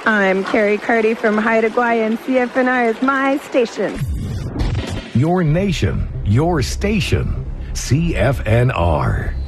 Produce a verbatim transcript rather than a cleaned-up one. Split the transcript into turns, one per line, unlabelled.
I'm Carrie Carty from Haida Gwaii, and C F N R is my station.
Your nation, your station, C F N R.